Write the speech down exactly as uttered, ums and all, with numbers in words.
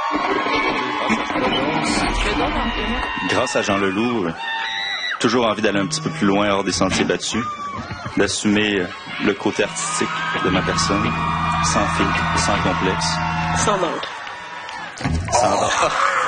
Grâce à Jean Leloup, euh, toujours envie d'aller un petit peu plus loin hors des sentiers battus, d'assumer euh, le côté artistique de ma personne, sans filtre, sans complexe. Sans encre. Sans encre.